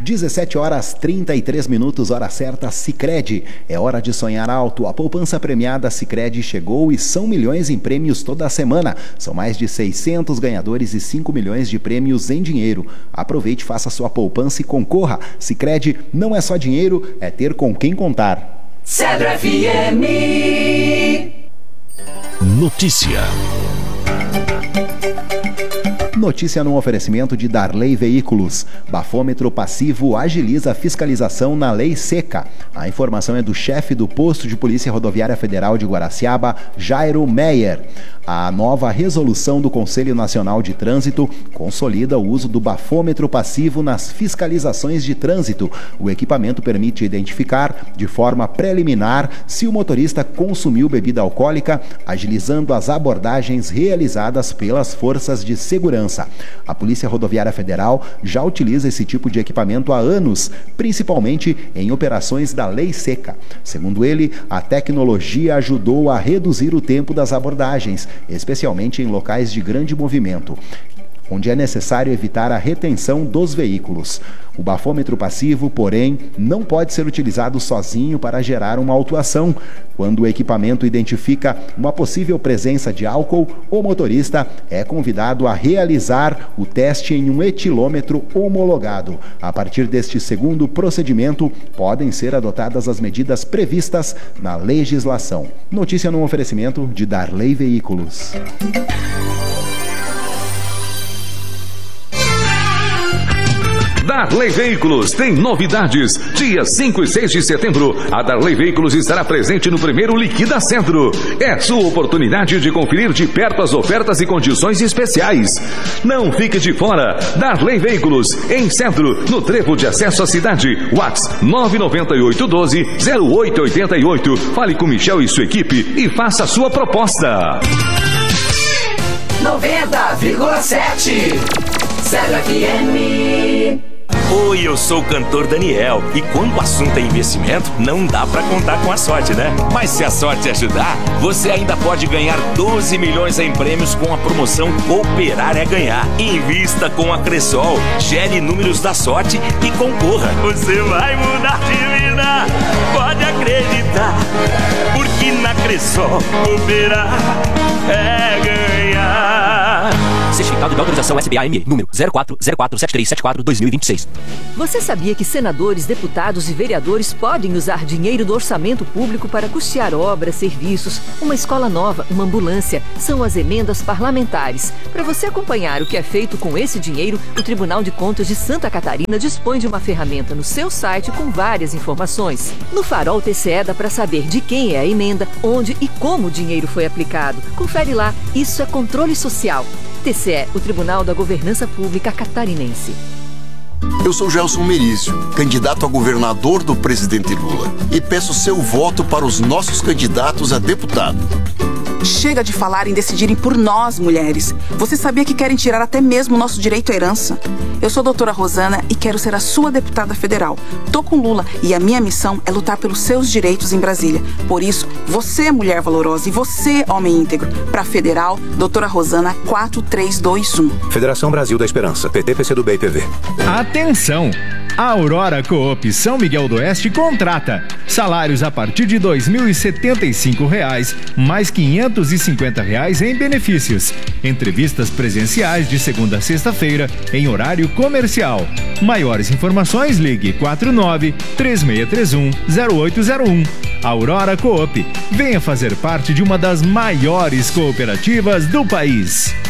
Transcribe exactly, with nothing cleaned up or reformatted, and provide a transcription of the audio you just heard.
dezessete horas trinta e três minutos, hora certa, Sicredi. É hora de sonhar alto. A poupança premiada Sicredi chegou e são milhões em prêmios toda semana. São mais de seiscentos ganhadores e cinco milhões de prêmios em dinheiro. Aproveite, faça sua poupança e concorra. Sicredi não é só dinheiro, é ter com quem contar. Cedro F M. Notícia. Notícia no oferecimento de Darley Veículos. Bafômetro passivo agiliza a fiscalização na lei seca. A informação é do chefe do posto de Polícia Rodoviária Federal de Guaraciaba, Jairo Meyer. A nova resolução do Conselho Nacional de Trânsito consolida o uso do bafômetro passivo nas fiscalizações de trânsito. O equipamento permite identificar, de forma preliminar, se o motorista consumiu bebida alcoólica, agilizando as abordagens realizadas pelas forças de segurança. A Polícia Rodoviária Federal já utiliza esse tipo de equipamento há anos, principalmente em operações da lei seca. Segundo ele, a tecnologia ajudou a reduzir o tempo das abordagens, especialmente em locais de grande movimento, onde é necessário evitar a retenção dos veículos. O bafômetro passivo, porém, não pode ser utilizado sozinho para gerar uma autuação. Quando o equipamento identifica uma possível presença de álcool, o motorista é convidado a realizar o teste em um etilômetro homologado. A partir deste segundo procedimento, podem ser adotadas as medidas previstas na legislação. Notícia no oferecimento de Darley Veículos. Darley Veículos tem novidades. Dia cinco e seis de setembro, a Darley Veículos estará presente no primeiro Liquida Centro. É sua oportunidade de conferir de perto as ofertas e condições especiais. Não fique de fora. Darley Veículos, em Centro, no trevo de acesso à cidade. WhatsApp nove nove oito um dois zero oito oito oito. Fale com Michel e sua equipe e faça a sua proposta. noventa vírgula sete Cedro F M. Oi, eu sou o cantor Daniel e quando o assunto é investimento, não dá pra contar com a sorte, né? Mas se a sorte ajudar, você ainda pode ganhar doze milhões em prêmios com a promoção Cooperar é Ganhar. Invista com a Cressol, gere números da sorte e concorra. Você vai mudar de vida, pode acreditar, porque na Cressol cooperar é ganhar. Certificado de autorização S B A M E, número zero quatro zero quatro sete três sete quatro dois mil e vinte e seis. Você sabia que senadores, deputados e vereadores podem usar dinheiro do orçamento público para custear obras, serviços, uma escola nova, uma ambulância? São as emendas parlamentares. Para você acompanhar o que é feito com esse dinheiro, o Tribunal de Contas de Santa Catarina dispõe de uma ferramenta no seu site com várias informações. No Farol T C E dá para saber de quem é a emenda, onde e como o dinheiro foi aplicado. Confere lá, isso é controle social. T C E, o Tribunal da Governança Pública Catarinense. Eu sou Gelson Merizio, candidato a governador do presidente Lula, e peço seu voto para os nossos candidatos a deputado. Chega de falar em decidirem por nós, mulheres. Você sabia que querem tirar até mesmo o nosso direito à herança? Eu sou a doutora Rosana e quero ser a sua deputada federal. Tô com Lula e a minha missão é lutar pelos seus direitos em Brasília. Por isso, você, mulher valorosa, e você, homem íntegro, para federal, doutora Rosana quatro três dois um. Federação Brasil da Esperança, P T, P C do B e P V. Atenção! A Aurora Coop São Miguel do Oeste contrata. Salários a partir de dois mil e setenta e cinco reais, mais quinhentos e cinquenta reais em benefícios. Entrevistas presenciais de segunda a sexta-feira, em horário comercial. Maiores informações, ligue quatro nove três seis três um zero oito zero um. Aurora Coop. Venha fazer parte de uma das maiores cooperativas do país.